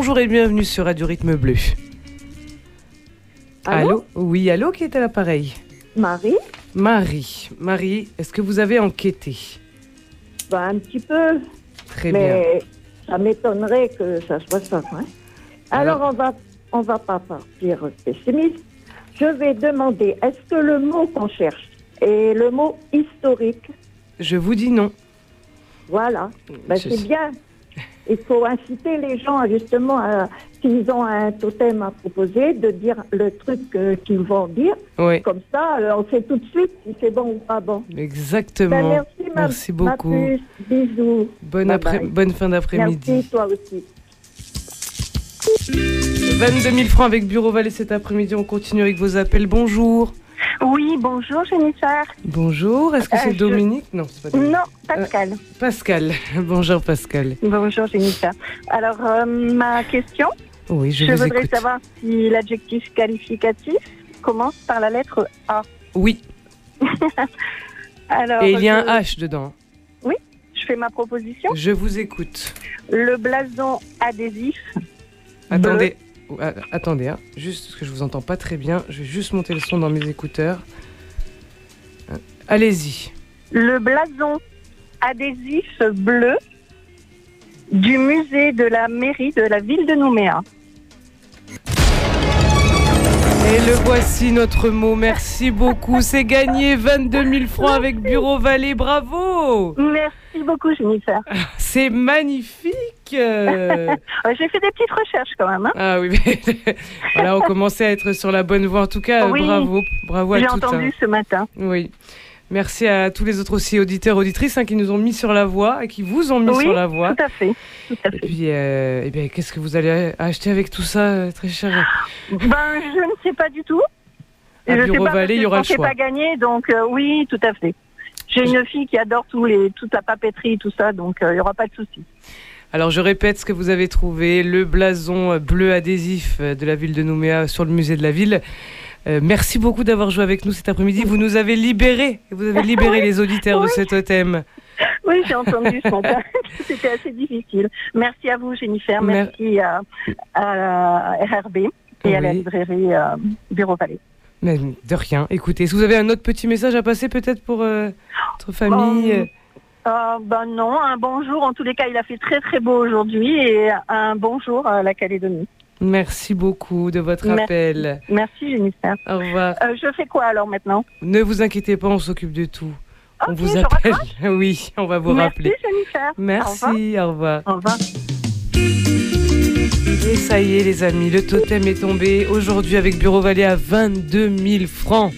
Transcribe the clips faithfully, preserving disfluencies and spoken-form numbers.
bonjour et bienvenue sur Radio Rythme Bleu. Allô, allô Oui, allô, qui est à l'appareil? Marie. Marie, Marie, est-ce que vous avez enquêté? Bah, un petit peu. Très mais bien. Ça m'étonnerait que ça soit ça. Hein. Alors, Alors, on va, on va pas partir pessimiste. Je vais demander, est-ce que le mot qu'on cherche est le mot historique? je vous dis non. Voilà. Ben, Je c'est sais. bien. Il faut inciter les gens, justement, à, s'ils ont un totem à proposer, de dire le truc euh, qu'ils vont dire. Oui, Comme ça, euh, on sait tout de suite si c'est bon ou pas bon. exactement. Ben, merci, ma, Merci ma beaucoup. puce. Bisous. Bonne, Bye après- bye. bonne fin d'après-midi. Merci, toi aussi. vingt-deux mille francs avec Bureau Vallée cet après-midi. On continue avec vos appels. Bonjour. Oui, bonjour Jennifer. Bonjour, est-ce que Euh, c'est je- Dominique? Non, c'est pas Dominique. Non, Pascal. Pascal. Bonjour Pascal. Bonjour Jennifer. Alors, euh, ma question, Oui, je, je, vous voudrais écoute. savoir si l'adjectif qualificatif commence par la lettre A. Oui, Alors, et il y a je, un H dedans. je fais ma proposition. Je vous écoute. Le blason adhésif. Attendez, Ah, attendez, hein. Juste parce que je vous entends pas très bien. Je vais juste monter le son dans mes écouteurs. Euh, Allez-y. Le blason adhésif bleu du musée de la mairie de la ville de Nouméa. Et le voici notre mot. Merci beaucoup. C'est gagné vingt-deux mille francs avec Bureau Vallée. Bravo. Merci beaucoup Jennifer. C'est magnifique. Euh, Euh, J'ai fait des petites recherches quand même. Hein. Ah oui, mais voilà, on commençait à être sur la bonne voie. En tout cas, Oui. bravo. Bravo à J'ai toutes. entendu hein. ce matin. Oui. Merci à tous les autres aussi auditeurs, auditrices hein, qui nous ont mis sur la voie et qui vous ont mis Oui, sur la voie. Tout à fait. Tout à Et fait. puis, euh, eh bien, qu'est-ce que vous allez acheter avec tout ça, euh, très cher? Ben, je ne sais pas du tout. À je Bureau sais pas Vallée, il y aura le parce que je choix. pensais pas gagner, donc euh, oui, tout à fait. J'ai une fille qui adore tous les, toute la papeterie, tout ça, donc euh, il n'y aura pas de souci. Alors, je répète ce que vous avez trouvé, le blason bleu adhésif de la ville de Nouméa sur le musée de la ville. Euh, merci beaucoup d'avoir joué avec nous cet après-midi. Vous nous avez libérés, vous avez libéré les auditeurs de Oui. ce totem. Oui, j'ai entendu ce matin. C'était assez difficile. Merci à vous, Jennifer. Mer- Merci à, à la R R B et à la Oui. librairie euh, Bureau Vallée. Mais de rien. Écoutez, si vous avez un autre petit message à passer peut-être pour euh, votre famille. Euh, euh, ben non, un bonjour. En tous les cas, il a fait très très beau aujourd'hui et un bonjour à la Calédonie. Merci beaucoup de votre Merci. appel. Merci, Jennifer. Au revoir. Euh, je fais quoi alors maintenant? Ne vous inquiétez pas, on s'occube de tout. on Ok, vous je appelle. raccroche. Oui, on va vous Merci, rappeler. Jennifer. Merci, au revoir. Au revoir. Et ça y est les amis, le totem est tombé aujourd'hui avec Bureau Vallée à vingt-deux mille francs.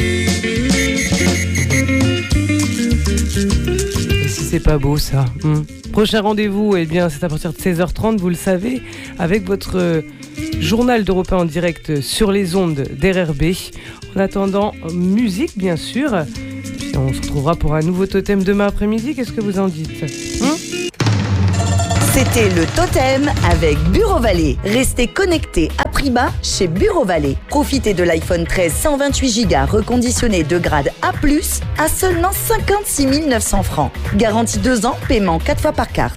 Et si c'est pas beau ça hmm. Prochain rendez-vous, eh bien, c'est à partir de seize heures trente, vous le savez, avec votre euh, journal d'Europe un en direct sur les ondes d'R R B. En attendant, musique bien sûr. Puis on se retrouvera pour un nouveau totem demain après-midi. Qu'est-ce que vous en dites hmm C'était le Totem avec Bureau Vallée. Restez connectés à prix bas chez Bureau Vallée. Profitez de l'iPhone treize cent vingt-huit giga reconditionné de grade A plus, à seulement cinquante-six mille neuf cents francs. Garantie deux ans, paiement quatre fois par carte.